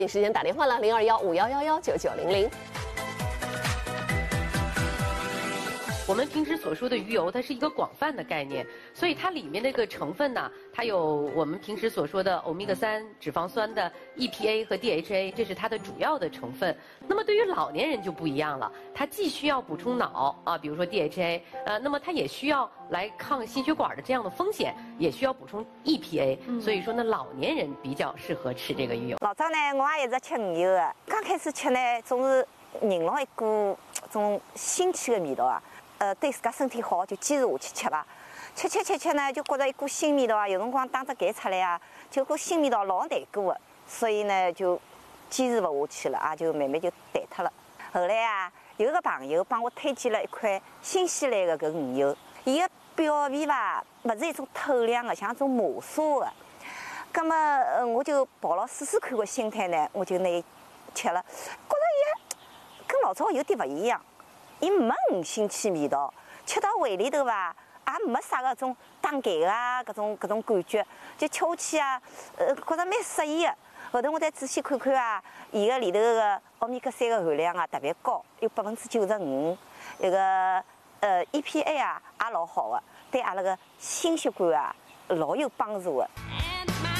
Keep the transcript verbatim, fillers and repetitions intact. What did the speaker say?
紧时间打电话了，零二幺五幺幺幺九九零零。 我们平时所说的鱼油，它是一个广泛的概念，所以它里面那个成分呢，它有我们平时所说的欧米伽三脂肪酸的 E P A 和 D H A， 这是它的主要的成分。那么对于老年人就不一样了，它既需要补充脑啊，比如说 D H A， 呃，那么它也需要来抗心血管的这样的风险，也需要补充 E P A。所以说呢，老年人比较适合吃这个鱼油。 老早呢，我也一直吃鱼油的，刚开始吃呢，总是闻了一股种腥气的味道啊。呃，对自家身体好，就坚持下去吃吧。吃吃吃吃呢，就觉着一股腥味道啊，有辰光打只嗝出来啊，就股腥味道老难过的，所以呢就坚持不下去了啊，就慢慢就淡脱了。后来啊，有一个朋友帮我推荐了一块新西兰的搿鱼油，伊个表皮吧，勿是一种透亮的，像一种磨砂的。葛么，呃，我就抱了试试看个心态呢，我就拿伊吃了，觉着伊跟老早有点勿一样。伊没五星气味道，吃到胃里头吧，也没啥个种打嗝啊，搿种搿种感觉，就吃下去啊，呃，觉着蛮适意的。后头我再仔细看看啊，伊个里头个欧米伽三个含量啊特别高，有百分之九十五，那个呃 E P A 啊也老好的，对阿拉个心血管啊老有帮助的。